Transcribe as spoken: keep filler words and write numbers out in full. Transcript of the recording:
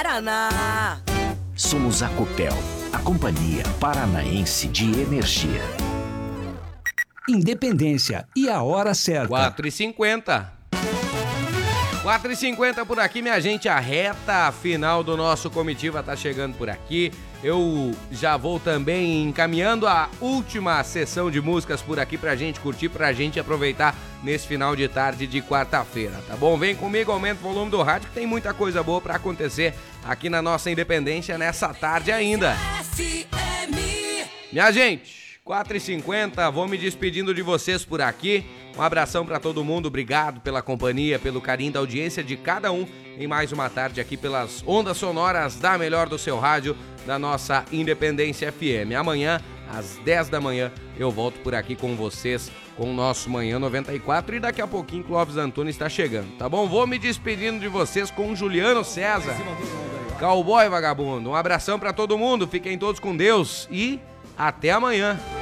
Paraná. Somos a Copel, a Companhia Paranaense de Energia. Independência e a hora certa. quatro e cinquenta. quatro e cinquenta por aqui, minha gente. A reta final do nosso Comitiva tá chegando por aqui. Eu já vou também encaminhando a última sessão de músicas por aqui pra gente curtir, pra gente aproveitar nesse final de tarde de quarta-feira, tá bom? Vem comigo, aumenta o volume do rádio que tem muita coisa boa pra acontecer aqui na nossa Independência nessa tarde ainda. Minha gente, quatro e cinquenta, vou me despedindo de vocês por aqui. Um abração pra todo mundo, obrigado pela companhia, pelo carinho da audiência de cada um em mais uma tarde aqui pelas ondas sonoras da melhor do seu rádio, da nossa Independência F M. Amanhã, às dez da manhã, eu volto por aqui com vocês com o nosso Manhã noventa e quatro e daqui a pouquinho Clóvis Antunes está chegando, tá bom? Vou me despedindo de vocês com o Juliano César, Cowboy Vagabundo. Um abração pra todo mundo, fiquem todos com Deus e até amanhã.